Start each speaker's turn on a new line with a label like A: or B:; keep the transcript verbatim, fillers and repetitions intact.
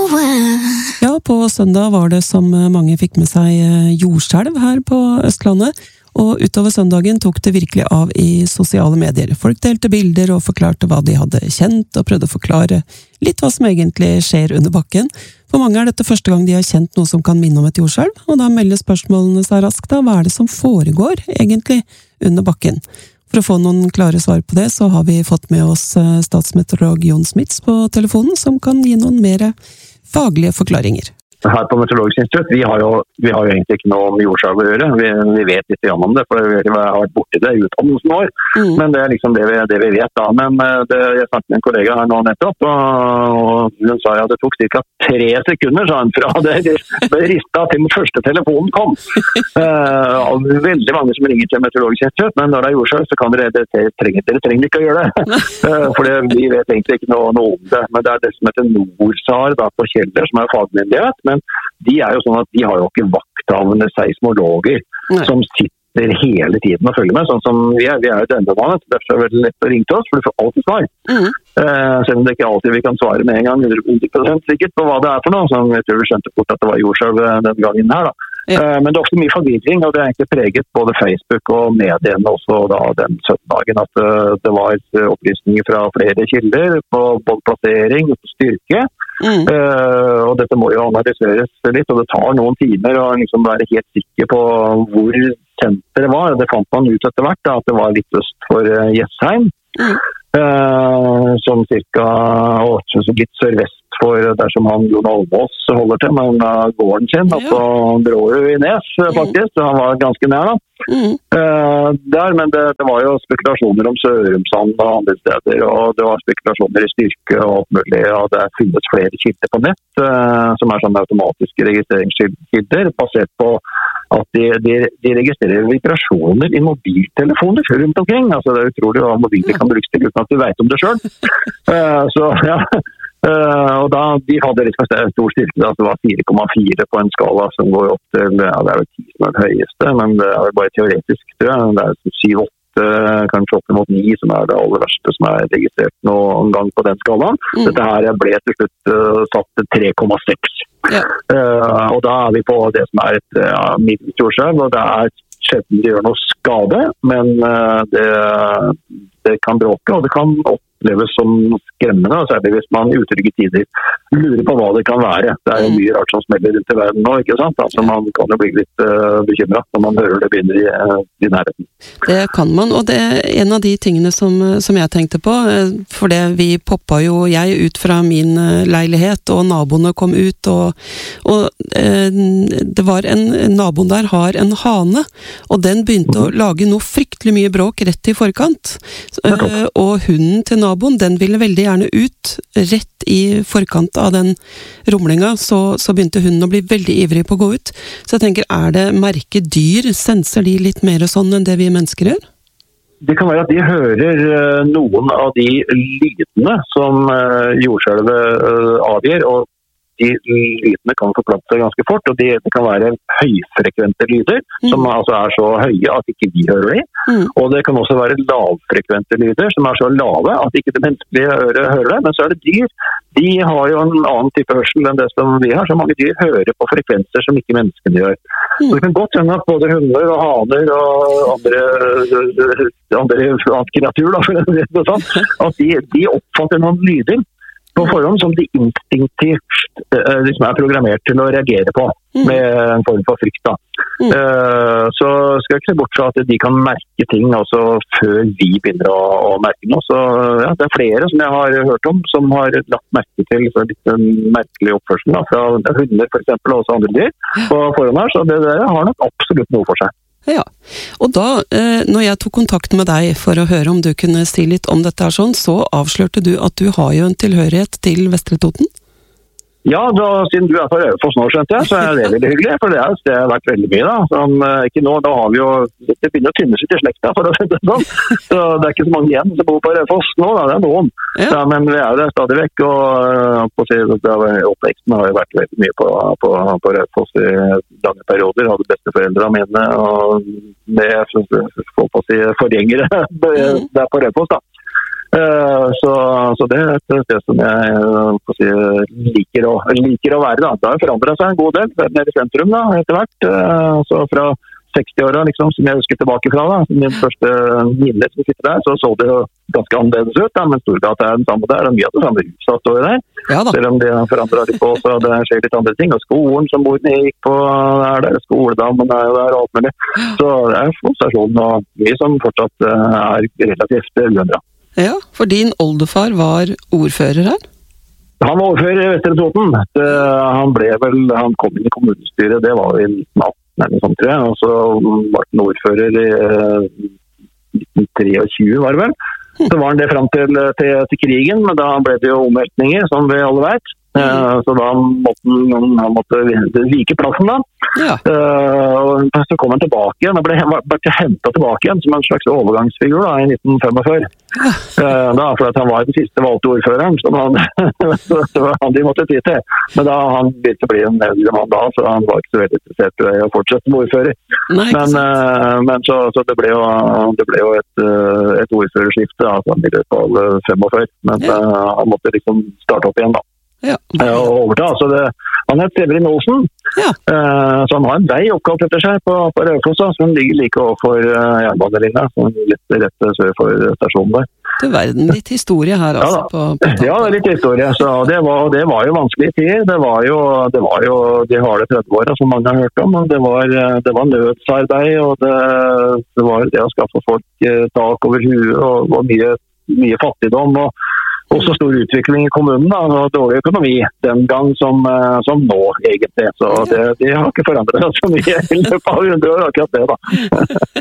A: Ja, på søndag var det som mange fikk med seg jordskjelv her på Østlandet, og utover søndagen tok det virkelig av i sosiale medier. Folk delte bilder og forklarte hva de hadde kjent, og prøvde å forklare litt hva som egentlig skjer under bakken. For mange er dette første gang de har kjent noe som kan minne om et jordskjelv, og da melder spørsmålene seg raskt da, hva er det som foregår egentlig under bakken? For å få noen klare svar på det, så har vi fått med oss statsmeteorolog Jon Smits på telefonen, som kan gi noen mer faglige forklaringer.
B: Her på Meteorologisk institutt, vi har jo, vi har jo egentlig ikke noe med jordskjelv å gjøre. Vi, vi vet litt om det, for vi har vært borti det i utdannelsen vår. Mm. Men det er liksom det vi, det vi vet da. Men det, jeg snakket med en kollega her nå nettopp, og hun sa at det tok cirka tre sekunder, sa hun, fra det ble ristet til den første telefonen kom. uh, veldig mange som ringer til Meteorologisk institutt, men når det er jordskjelv, så kan dere, dere, trenger, dere trenger ikke å gjøre det. uh, for det, vi vet egentlig ikke noe, noe om det. Men det er det som heter NORSAR da, på Kjeller, som er fagmyndighet. Men de er jo sånn at de har jo ikke vakthavende seismologer Nei. Som sitter hele tiden og følger med, sånn som vi er. Vi er jo denne mannen, derfor er det veldig lett å ringe til oss, for du får alltid svar. Mm. Uh, selv om det ikke alltid vi kan svare med en gang, hundre prosent sikkert på hva det er for noe. Så jeg tror vi skjønte fort at det var jordskjelv den gangen her da. Ja. Uh, men det er også mye forvirring, og det er egentlig preget både Facebook og mediene også da den søndagen, at uh, det var opplysninger fra flere kilder på både plassering og styrke. Mm. Uh, og dette må jo analyseres litt, og det tar noen timer å liksom være helt sikker på hvor senteret var. Det fant man ut etter hvert da, at det var litt øst for uh, Jessheim, mm. uh, som cirka å, litt sørvest for der som han Jon Almås holder til, men uh, gården sin, ja. Altså Brårud i Nes faktisk, mm. han var ganske nær da. Mm. Uh, der, men det, det var jo spekulasjoner om Sørumsand og andre steder, og det var spekulasjoner i styrke og alt mulig, og det er funnet flere kilder på nett, uh, som er sånne automatiske registreringskilder, basert på at de, de, de registrerer vibrasjoner i mobiltelefoner rundt omkring. Altså det er utrolig hva mobiler kan brukes til uten at du vet om det selv. Uh, så ja, uh, og da de hadde liksom en stor styrke, altså det var fire komma fire på en skala som går opp til, ja det er jo ti som er det høyeste, men det er jo bare teoretisk, tror jeg. Det er syv åtte, kanskje opp mot ni som er det aller verste som er registrert noen gang på den skalaen. Mm. Dette her ble til slutt uh, satt til tre komma seks. Ja. Uh, og da er vi på det som er et uh, middels jordskjelv, og det er sjelden det gjør noe skade, men uh, det, det kan bråke, og det kan oppleves som skremmende, særlig hvis man i utrygge tider lurer på hva det kan være. Det er jo mye rart som smeller rundt i verden nå, ikke sant? Altså man kan jo bli litt uh, bekymret når man hører det begynner i, uh, i nærheten.
A: Det kan man, og det er en av de tingene som, som jeg tenkte på, for det vi poppa jo jeg ut fra min leilighet, og naboene kom ut, og, og uh, det var en, naboen der har en hane, og den begynte mm-hmm. å lage noe fryktelig mye bråk rett i forkant, uh, og hunden til naboen, den ville veldig gjerne ut rett i forkant av den rumlinga, så, så begynte hunden å bli veldig ivrig på å gå ut. Så jeg tenker, er det merke dyr? Senser de litt mer sånn enn det vi mennesker gjør?
B: Det kan være at de hører uh, noen av de lydene som uh, jordskjelvet uh, avgir, og de lydene kan forplante seg ganske fort, og de, det kan være høyfrekvente lyder, mm. som altså er så høye at ikke vi hører det. Mm. Og det kan også være lavfrekvente lyder, som er så lave at ikke det menneskelige øret hører det. Men så er det dyr. De har jo en annen type hørsel enn det som vi har, så mange dyr hører på frekvenser som ikke menneskene gjør. Mm. Så det kan godt hende at både hunder og haner og andre, andre kreatur, da, for det er sånn, at de, de oppfatter noen lyder på forhånd som de instinktivt uh, liksom er programmert til å reagere på mm. med en form for frykt da. Mm. Uh, så skal jeg ikke se bort fra at de kan merke ting også før vi begynner å, å merke noe. Så ja, det er flere som jeg har hørt om som har lagt merke til så litt merkelig oppførsel da, fra hunder for eksempel og også andre dyr på forhånd her, så det der har nok absolutt noe for seg.
A: Ja, og da, når jeg tok kontakt med deg for å høre om du kunne si litt om dette her sånn, så avslørte du at du har jo en tilhørighet til Vestre Toten?
B: Ja, da, siden du er på Raufoss nå, skjønte jeg, så er det veldig hyggelig, for det har det har vært veldig mye da. Som, ikke nå, da har vi jo, det begynner å tynne seg til slekta, for å si det sånn. Så det er ikke så mange igjen som bor på Raufoss nå, da, det er noen. Ja. Ja, men vi er jo der stadig vekk, og på å si, oppveksten har jo vært veldig mye på, på, på Raufoss i lange perioder. Jeg hadde besteforeldrene mine, og med, folk på å si, forgjengere der på Raufoss da. Uh, så, så det er et sted som jeg uh, si, liker, å, liker å være. Da. Det har forandret seg en god del nede i sentrum da, etter hvert. Uh, så fra seksti-åra, liksom, som jeg husker tilbake fra, da, min første minne som sitter der, så så det jo ganske annerledes ut, da, men Storgata er den samme der, og mye av det samme huset står der.
A: Ja,
B: selv om det forandret litt på, så det skjer litt andre ting, og skolen som bordene gikk på er der, skoledammen er jo der, og alt mulig. Så det er stasjonen og mye som fortsatt uh, er relativt uendret.
A: Ja, for din oldefar var ordfører her?
B: Han var ordfører i Vestre Toten. Det, han ble vel, han kom inn i kommunestyret, det var jo i nitten atten eller sånt, tror jeg, og så var han ordfører i uh, nitten tjuetre, var det vel. Så var han det frem til, til, til krigen, men da ble det jo omveltninger, som vi alle vet. Uh, så da måtte han, han måtte vike plassen da.
A: Ja.
B: Uh, og så kom han tilbake igjen, han ble, ble hentet tilbake igjen som en slags overgangsfigur da, i nitten femogfyrre. Ja. Uh, da, for at han var den siste valgte ordføreren, som han, så han de måtte ty til. Men da han begynte å bli en eldre mann da, så han var ikke så veldig interessert i å fortsette som ordfører.
A: Nei,
B: men uh, men så, så det ble jo, det ble jo et, et ordførerskifte da, altså, i løpet av femogfyrre. Men ja. uh, han måtte liksom starte opp igjen da.
A: Ja.
B: Og overta, så det, han heter Severin Olsen,
A: ja.
B: uh, så han har en vei oppkalt etter seg på, på Raufoss, som ligger like overfor uh, jernbanelinja, litt rett sør for stasjonen der.
A: Det er verden, litt historie her altså.
B: Ja,
A: på, på
B: ja, det er litt historie, så det var, det var jo vanskelige tider, det var jo, det var jo de harde tretti-åra som mange har hørt om, og det var, det var nødsarbeid, og det, det var det å skaffe folk uh, tak over huet, og, og mye, mye fattigdom, og også stor utvikling i kommunen, da, og dårlig økonomi den gang som, som nå, egentlig. Så det, det har ikke forandret så mye i løpet av hundre år, akkurat det, da.